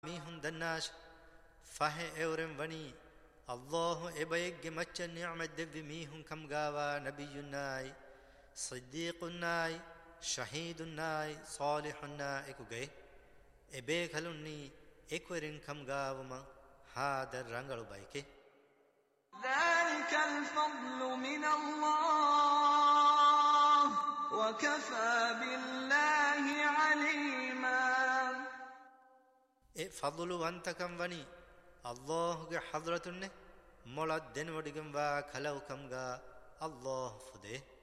ميهن دناش فاه اورم وني الله ابيج مچ نعمت دب ميهن كم غاوا نبينا صديقنا شهيدنا صالحنا اكوگه ابي خلوني اكورين كم غاوما هذا رنگلو بايكه ذلك الفضل من الله وكفى بالله عليما فضل وانتكم وني الله ಗೆ حضرتنه ಮೊಳ ದೆನ್ ವಡಿಗಂ ವಾ ಖಲೌಕಂ ಗಾ ಅಲ್ಲಾಹ್ ಫುದೆ